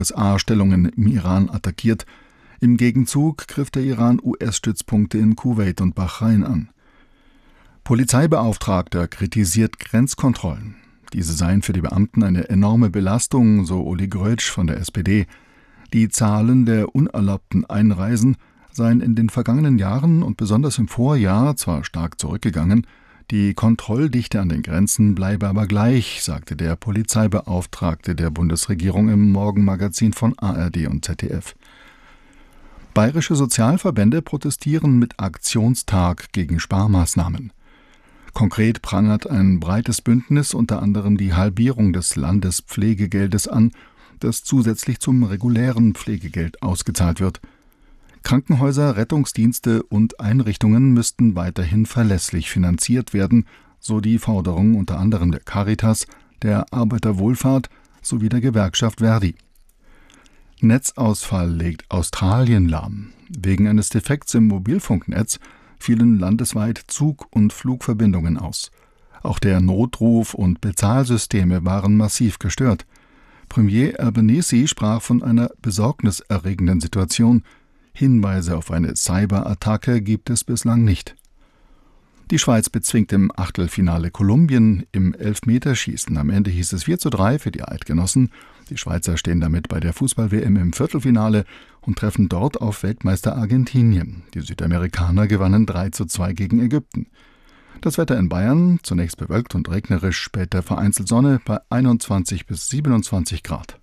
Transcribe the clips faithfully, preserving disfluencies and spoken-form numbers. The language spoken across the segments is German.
U S A-Stellungen im Iran attackiert. Im Gegenzug griff der Iran U S-Stützpunkte in Kuwait und Bahrain an. Polizeibeauftragter kritisiert Grenzkontrollen. Diese seien für die Beamten eine enorme Belastung, so Uli Grötsch von der S P D. Die Zahlen der unerlaubten Einreisen seien in den vergangenen Jahren und besonders im Vorjahr zwar stark zurückgegangen, die Kontrolldichte an den Grenzen bleibe aber gleich, sagte der Polizeibeauftragte der Bundesregierung im Morgenmagazin von A R D und Z D F. Bayerische Sozialverbände protestieren mit Aktionstag gegen Sparmaßnahmen. Konkret prangert ein breites Bündnis unter anderem die Halbierung des Landespflegegeldes an, das zusätzlich zum regulären Pflegegeld ausgezahlt wird. Krankenhäuser, Rettungsdienste und Einrichtungen müssten weiterhin verlässlich finanziert werden, so die Forderung unter anderem der Caritas, der Arbeiterwohlfahrt sowie der Gewerkschaft Verdi. Netzausfall legt Australien lahm. Wegen eines Defekts im Mobilfunknetz fielen landesweit Zug- und Flugverbindungen aus. Auch der Notruf- und Bezahlsysteme waren massiv gestört. Premier Albanese sprach von einer besorgniserregenden Situation. Hinweise auf eine Cyberattacke gibt es bislang nicht. Die Schweiz bezwingt im Achtelfinale Kolumbien im Elfmeterschießen. Am Ende hieß es vier zu drei für die Eidgenossen. Die Schweizer stehen damit bei der Fußball-W M im Viertelfinale und treffen dort auf Weltmeister Argentinien. Die Südamerikaner gewannen drei zu zwei gegen Ägypten. Das Wetter in Bayern, zunächst bewölkt und regnerisch, später vereinzelt Sonne bei einundzwanzig bis siebenundzwanzig Grad.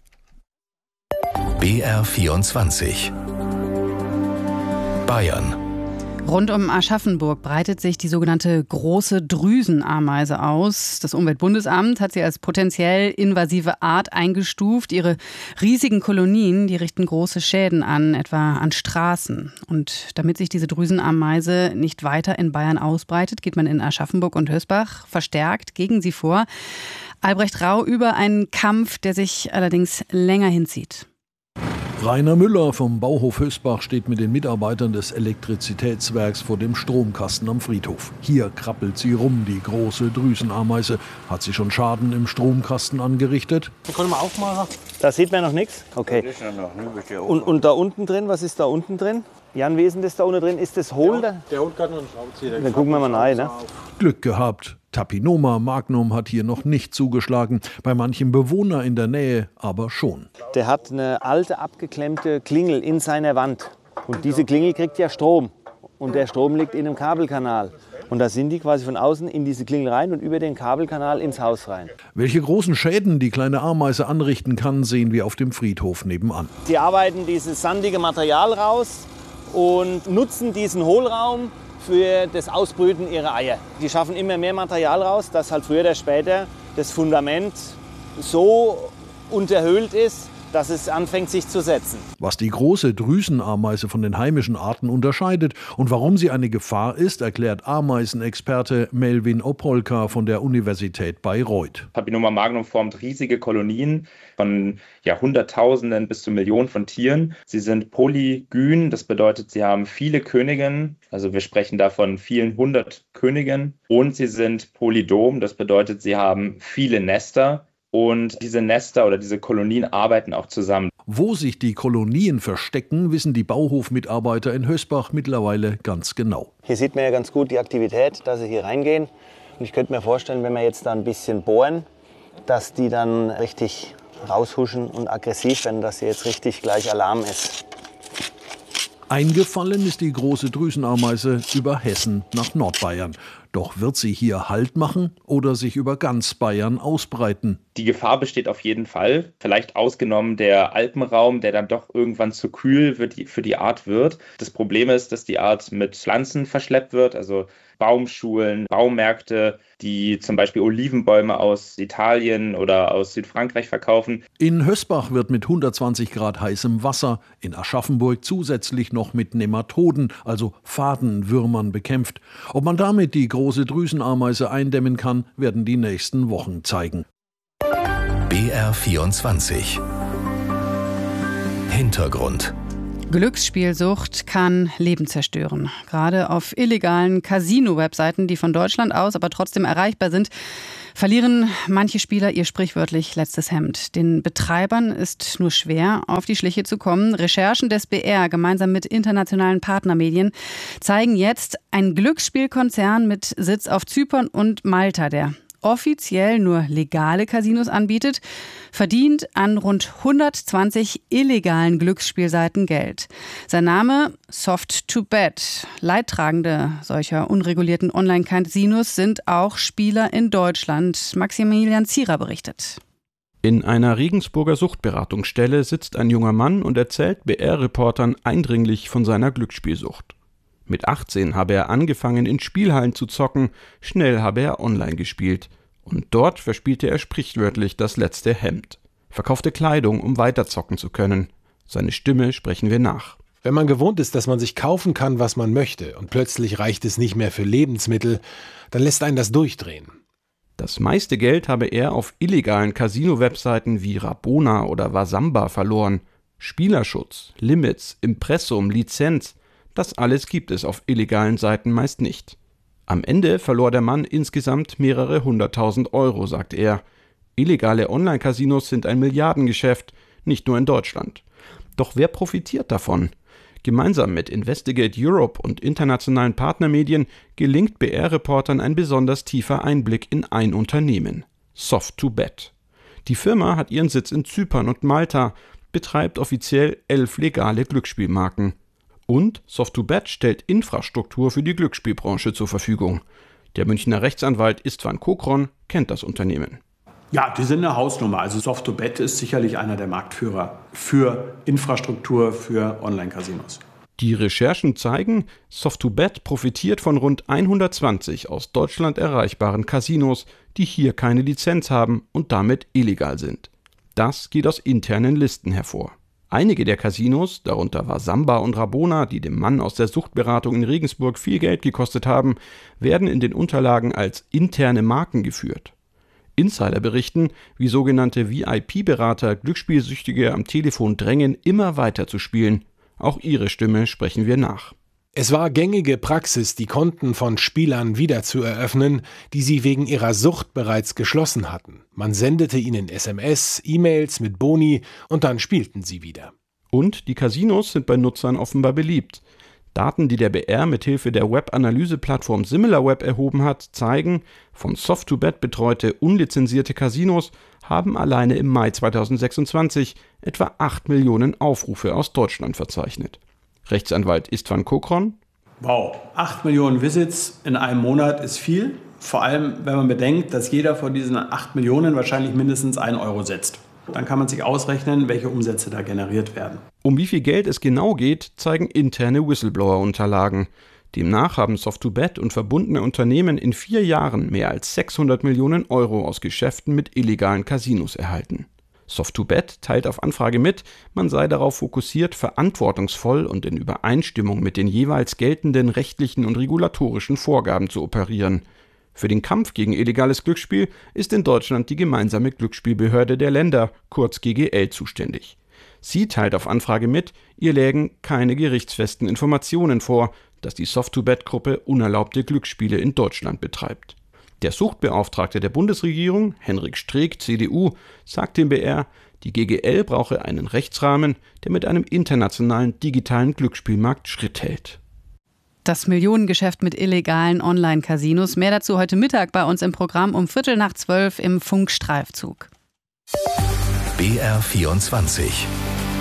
B R vierundzwanzig Bayern. Rund um Aschaffenburg breitet sich die sogenannte große Drüsenameise aus. Das Umweltbundesamt hat sie als potenziell invasive Art eingestuft. Ihre riesigen Kolonien, die richten große Schäden an, etwa an Straßen. Und damit sich diese Drüsenameise nicht weiter in Bayern ausbreitet, geht man in Aschaffenburg und Hösbach verstärkt gegen sie vor. Albrecht Rau über einen Kampf, der sich allerdings länger hinzieht. Rainer Müller vom Bauhof Hösbach steht mit den Mitarbeitern des Elektrizitätswerks vor dem Stromkasten am Friedhof. Hier krabbelt sie rum, die große Drüsenameise. Hat sie schon Schaden im Stromkasten angerichtet? Den können wir aufmachen. Da sieht man noch nichts? Okay. Und, und da unten drin, was ist da unten drin? Jan, wie ist denn das da unten drin? Ist das hohl? Der, der Hund kann noch nicht rausziehen. Dann gucken wir mal rein. Ne? Glück gehabt. Tapinoma magnum hat hier noch nicht zugeschlagen, bei manchem Bewohner in der Nähe aber schon. Der hat eine alte, abgeklemmte Klingel in seiner Wand. Und diese Klingel kriegt ja Strom. Und der Strom liegt in einem Kabelkanal. Und da sind die quasi von außen in diese Klingel rein und über den Kabelkanal ins Haus rein. Welche großen Schäden die kleine Ameise anrichten kann, sehen wir auf dem Friedhof nebenan. Die arbeiten dieses sandige Material raus und nutzen diesen Hohlraum für das Ausbrüten ihrer Eier. Die schaffen immer mehr Material raus, dass halt früher oder später das Fundament so unterhöhlt ist, dass es anfängt sich zu setzen. Was die große Drüsenameise von den heimischen Arten unterscheidet und warum sie eine Gefahr ist, erklärt Ameisenexperte Melvin Opolka von der Universität Bayreuth. Papilloma magnum formt riesige Kolonien von ja, Hunderttausenden bis zu Millionen von Tieren. Sie sind polygyn, das bedeutet, sie haben viele Königinnen, also wir sprechen da von vielen hundert Königinnen. Und sie sind polydom, das bedeutet, sie haben viele Nester. Und diese Nester oder diese Kolonien arbeiten auch zusammen. Wo sich die Kolonien verstecken, wissen die Bauhofmitarbeiter in Hösbach mittlerweile ganz genau. Hier sieht man ja ganz gut die Aktivität, dass sie hier reingehen. Und ich könnte mir vorstellen, wenn wir jetzt da ein bisschen bohren, dass die dann richtig raushuschen und aggressiv werden, dass hier jetzt richtig gleich Alarm ist. Eingefallen ist die große Drüsenameise über Hessen nach Nordbayern. Doch wird sie hier Halt machen oder sich über ganz Bayern ausbreiten? Die Gefahr besteht auf jeden Fall. Vielleicht ausgenommen der Alpenraum, der dann doch irgendwann zu kühl für die, für die Art wird. Das Problem ist, dass die Art mit Pflanzen verschleppt wird, also Baumschulen, Baumärkte, die zum Beispiel Olivenbäume aus Italien oder aus Südfrankreich verkaufen. In Hösbach wird mit hundertzwanzig Grad heißem Wasser, in Aschaffenburg zusätzlich noch mit Nematoden, also Fadenwürmern, bekämpft. Ob man damit die große Drüsenameise eindämmen kann, werden die nächsten Wochen zeigen. B R vierundzwanzig Hintergrund. Glücksspielsucht kann Leben zerstören. Gerade auf illegalen Casino-Webseiten, die von Deutschland aus aber trotzdem erreichbar sind, verlieren manche Spieler ihr sprichwörtlich letztes Hemd. Den Betreibern ist nur schwer, auf die Schliche zu kommen. Recherchen des B R gemeinsam mit internationalen Partnermedien zeigen jetzt, ein Glücksspielkonzern mit Sitz auf Zypern und Malta, der offiziell nur legale Casinos anbietet, verdient an rund hundertzwanzig illegalen Glücksspielseiten Geld. Sein Name Soft to Bet. Leidtragende solcher unregulierten Online-Casinos sind auch Spieler in Deutschland. Maximilian Zierer berichtet. In einer Regensburger Suchtberatungsstelle sitzt ein junger Mann und erzählt B R-Reportern eindringlich von seiner Glücksspielsucht. Mit achtzehn habe er angefangen, in Spielhallen zu zocken, schnell habe er online gespielt. Und dort verspielte er sprichwörtlich das letzte Hemd. Verkaufte Kleidung, um weiter zocken zu können. Seine Stimme sprechen wir nach. Wenn man gewohnt ist, dass man sich kaufen kann, was man möchte, und plötzlich reicht es nicht mehr für Lebensmittel, dann lässt einen das durchdrehen. Das meiste Geld habe er auf illegalen Casino-Webseiten wie Rabona oder Wasamba verloren. Spielerschutz, Limits, Impressum, Lizenz, das alles gibt es auf illegalen Seiten meist nicht. Am Ende verlor der Mann insgesamt mehrere hunderttausend Euro, sagt er. Illegale Online-Casinos sind ein Milliardengeschäft, nicht nur in Deutschland. Doch wer profitiert davon? Gemeinsam mit Investigate Europe und internationalen Partnermedien gelingt B R-Reportern ein besonders tiefer Einblick in ein Unternehmen: Soft to Bet. Die Firma hat ihren Sitz in Zypern und Malta, betreibt offiziell elf legale Glücksspielmarken. Und Soft to Bet stellt Infrastruktur für die Glücksspielbranche zur Verfügung. Der Münchner Rechtsanwalt Istvan Kokron kennt das Unternehmen. Ja, die sind eine Hausnummer. Also Soft to Bet ist sicherlich einer der Marktführer für Infrastruktur für Online-Casinos. Die Recherchen zeigen, Soft to Bet profitiert von rund hundertzwanzig aus Deutschland erreichbaren Casinos, die hier keine Lizenz haben und damit illegal sind. Das geht aus internen Listen hervor. Einige der Casinos, darunter Wasamba und Rabona, die dem Mann aus der Suchtberatung in Regensburg viel Geld gekostet haben, werden in den Unterlagen als interne Marken geführt. Insider berichten, wie sogenannte V I P-Berater Glücksspielsüchtige am Telefon drängen, immer weiter zu spielen. Auch ihre Stimme sprechen wir nach. Es war gängige Praxis, die Konten von Spielern wieder zu eröffnen, die sie wegen ihrer Sucht bereits geschlossen hatten. Man sendete ihnen S M S, E-Mails mit Boni und dann spielten sie wieder. Und die Casinos sind bei Nutzern offenbar beliebt. Daten, die der B R mit Hilfe der Web-Analyse-Plattform SimilarWeb erhoben hat, zeigen, von Soft to Bet betreute unlizenzierte Casinos haben alleine im Mai zweitausendsechsundzwanzig etwa acht Millionen Aufrufe aus Deutschland verzeichnet. Rechtsanwalt Istvan Kokron. Wow, acht Millionen Visits in einem Monat ist viel. Vor allem, wenn man bedenkt, dass jeder von diesen acht Millionen wahrscheinlich mindestens einen Euro setzt. Dann kann man sich ausrechnen, welche Umsätze da generiert werden. Um wie viel Geld es genau geht, zeigen interne Whistleblower-Unterlagen. Demnach haben Soft to Bet und verbundene Unternehmen in vier Jahren mehr als sechshundert Millionen Euro aus Geschäften mit illegalen Casinos erhalten. Soft to Bet teilt auf Anfrage mit, man sei darauf fokussiert, verantwortungsvoll und in Übereinstimmung mit den jeweils geltenden rechtlichen und regulatorischen Vorgaben zu operieren. Für den Kampf gegen illegales Glücksspiel ist in Deutschland die gemeinsame Glücksspielbehörde der Länder, kurz G G L, zuständig. Sie teilt auf Anfrage mit, ihr lägen keine gerichtsfesten Informationen vor, dass die Soft to Bet-Gruppe unerlaubte Glücksspiele in Deutschland betreibt. Der Suchtbeauftragte der Bundesregierung, Henrik Streeck, C D U, sagt dem B R, die G G L brauche einen Rechtsrahmen, der mit einem internationalen digitalen Glücksspielmarkt Schritt hält. Das Millionengeschäft mit illegalen Online-Casinos. Mehr dazu heute Mittag bei uns im Programm um Viertel nach zwölf im Funkstreifzug. B R vierundzwanzig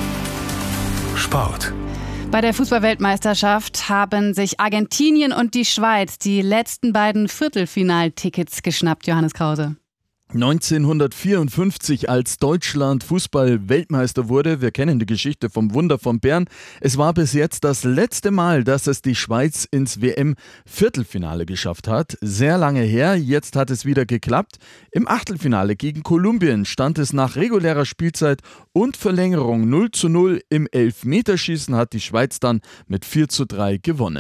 Sport. Bei der Fußball-Weltmeisterschaft haben sich Argentinien und die Schweiz die letzten beiden Viertelfinaltickets geschnappt, Johannes Krause. neunzehnhundertvierundfünfzig, als Deutschland Fußball-Weltmeister wurde. Wir kennen die Geschichte vom Wunder von Bern. Es war bis jetzt das letzte Mal, dass es die Schweiz ins W M-Viertelfinale geschafft hat. Sehr lange her, jetzt hat es wieder geklappt. Im Achtelfinale gegen Kolumbien stand es nach regulärer Spielzeit und Verlängerung null zu null. Im Elfmeterschießen hat die Schweiz dann mit vier zu drei gewonnen.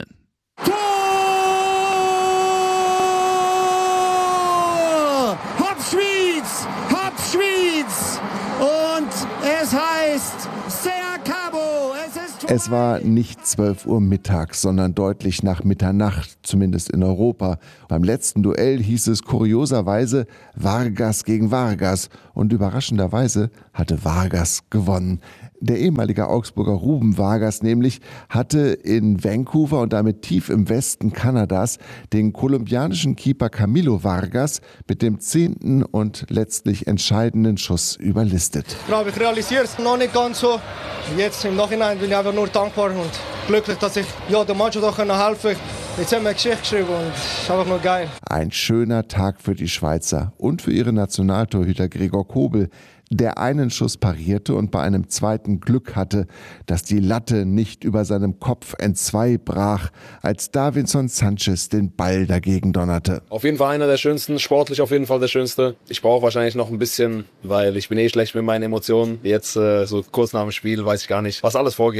Schweiz und es heißt Se acabó, es ist Es war nicht zwölf Uhr mittags, sondern deutlich nach Mitternacht, zumindest in Europa. Beim letzten Duell hieß es kurioserweise Vargas gegen Vargas und überraschenderweise hatte Vargas gewonnen. Der ehemalige Augsburger Ruben Vargas nämlich hatte in Vancouver und damit tief im Westen Kanadas den kolumbianischen Keeper Camilo Vargas mit dem zehnten und letztlich entscheidenden Schuss überlistet. Ich glaube, ich realisiere es noch nicht ganz so. Jetzt im Nachhinein bin ich einfach nur dankbar und glücklich, dass ich ja, der Mannschaft auch helfen konnte. Jetzt haben wir eine Geschichte geschrieben und es ist einfach nur geil. Ein schöner Tag für die Schweizer und für ihren Nationaltorhüter Gregor Kobel, der einen Schuss parierte und bei einem zweiten Glück hatte, dass die Latte nicht über seinem Kopf entzwei brach, als Davinson Sanchez den Ball dagegen donnerte. Auf jeden Fall einer der schönsten, sportlich auf jeden Fall der schönste. Ich brauche wahrscheinlich noch ein bisschen, weil ich bin eh schlecht mit meinen Emotionen. Jetzt äh, so kurz nach dem Spiel weiß ich gar nicht, was alles vorgeht.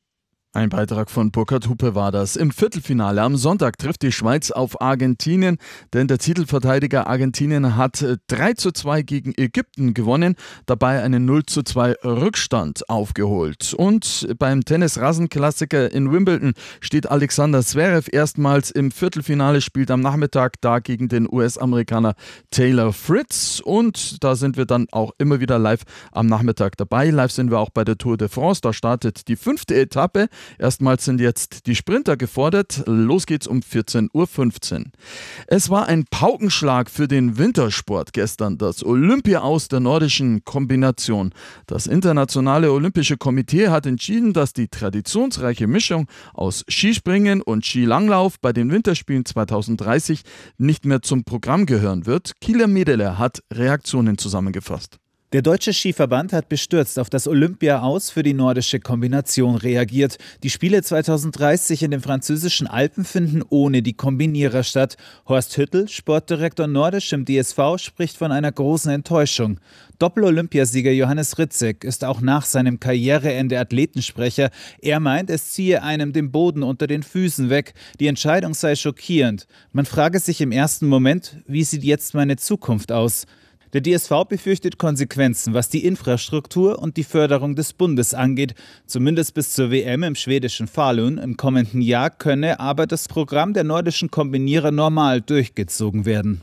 Ein Beitrag von Burkhard Hupe war das. Im Viertelfinale am Sonntag trifft die Schweiz auf Argentinien, denn der Titelverteidiger Argentinien hat drei zu zwei gegen Ägypten gewonnen, dabei einen null zu zwei Rückstand aufgeholt. Und beim Tennis-Rasenklassiker in Wimbledon steht Alexander Zverev erstmals im Viertelfinale, spielt am Nachmittag da gegen den U S-Amerikaner Taylor Fritz. Und da sind wir dann auch immer wieder live am Nachmittag dabei. Live sind wir auch bei der Tour de France, da startet die fünfte Etappe. Erstmals sind jetzt die Sprinter gefordert. Los geht's um vierzehn Uhr fünfzehn. Es war ein Paukenschlag für den Wintersport gestern, das Olympia-Aus der nordischen Kombination. Das Internationale Olympische Komitee hat entschieden, dass die traditionsreiche Mischung aus Skispringen und Skilanglauf bei den Winterspielen zwanzig dreißig nicht mehr zum Programm gehören wird. Kieler Medele hat Reaktionen zusammengefasst. Der Deutsche Skiverband hat bestürzt auf das Olympia-Aus für die nordische Kombination reagiert. Die Spiele zwanzig dreißig in den französischen Alpen finden ohne die Kombinierer statt. Horst Hüttel, Sportdirektor Nordisch im D S V, spricht von einer großen Enttäuschung. Doppel-Olympiasieger Johannes Ritzek ist auch nach seinem Karriereende Athletensprecher. Er meint, es ziehe einem den Boden unter den Füßen weg. Die Entscheidung sei schockierend. Man frage sich im ersten Moment, wie sieht jetzt meine Zukunft aus? Der D S V befürchtet Konsequenzen, was die Infrastruktur und die Förderung des Bundes angeht. Zumindest bis zur W M im schwedischen Falun im kommenden Jahr könne aber das Programm der nordischen Kombinierer normal durchgezogen werden.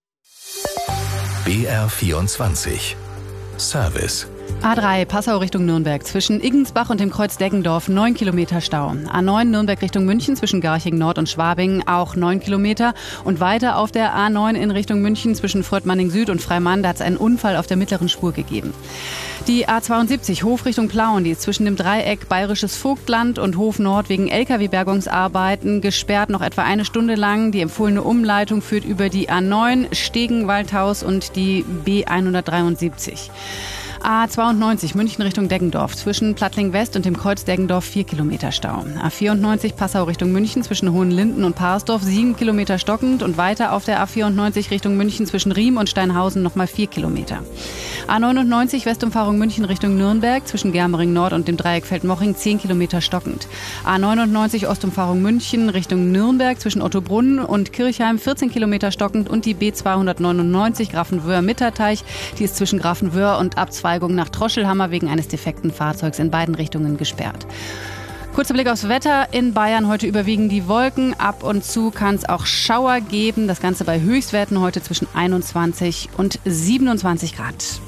B R vierundzwanzig Service. A drei Passau Richtung Nürnberg zwischen Iggensbach und dem Kreuz Deggendorf neun Kilometer Stau. A neun Nürnberg Richtung München zwischen Garching Nord und Schwabing auch neun Kilometer. Und weiter auf der A neun in Richtung München zwischen Fürth-Manning Süd und Freimann, da hat es einen Unfall auf der mittleren Spur gegeben. Die A zweiundsiebzig Hof Richtung Plauen, die ist zwischen dem Dreieck Bayerisches Vogtland und Hof Nord wegen L K W-Bergungsarbeiten gesperrt, noch etwa eine Stunde lang. Die empfohlene Umleitung führt über die A neun Stegen, Waldhaus und die B hundertdreiundsiebzig. A zweiundneunzig München Richtung Deggendorf zwischen Plattling West und dem Kreuz Deggendorf vier Kilometer Stau. A vierundneunzig Passau Richtung München zwischen Hohenlinden und Parsdorf sieben Kilometer stockend und weiter auf der A vierundneunzig Richtung München zwischen Riem und Steinhausen nochmal vier Kilometer. A neunundneunzig Westumfahrung München Richtung Nürnberg zwischen Germering Nord und dem Dreieck Feldmoching zehn Kilometer stockend. A neunundneunzig Ostumfahrung München Richtung Nürnberg zwischen Ottobrunn und Kirchheim vierzehn Kilometer stockend und die B zweihundertneunundneunzig Grafenwöhr-Mitterteich, die ist zwischen Grafenwöhr und Abzweigung nach Troschelhammer wegen eines defekten Fahrzeugs in beiden Richtungen gesperrt. Kurzer Blick aufs Wetter. In Bayern heute überwiegen die Wolken. Ab und zu kann es auch Schauer geben. Das Ganze bei Höchstwerten heute zwischen einundzwanzig und siebenundzwanzig Grad.